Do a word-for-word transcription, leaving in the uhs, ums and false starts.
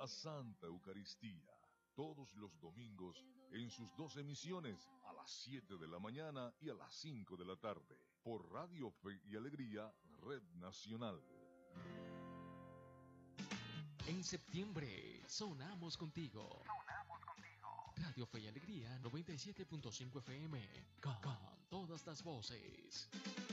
la Santa Eucaristía, todos los domingos en sus dos emisiones, a las siete de la mañana y a las cinco de la tarde, por Radio Fe y Alegría, Red Nacional. En septiembre, sonamos contigo. Sonamos contigo. Radio Fe y Alegría noventa y siete punto cinco F M, con, con todas las voces.